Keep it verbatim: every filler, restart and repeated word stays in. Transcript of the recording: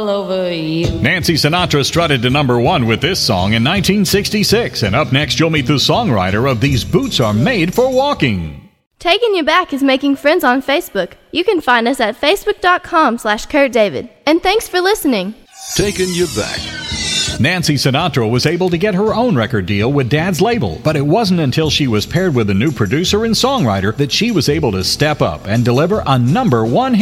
all over you. Nancy Sinatra strutted to number one with this song in nineteen sixty-six. And up next, you'll meet the songwriter of These Boots Are Made for Walking. Taking You Back is making friends on Facebook. You can find us at facebook.com slash Kurt David. And thanks for listening. Taking You Back. Nancy Sinatra was able to get her own record deal with Dad's label, but it wasn't until she was paired with a new producer and songwriter that she was able to step up and deliver a number one hit.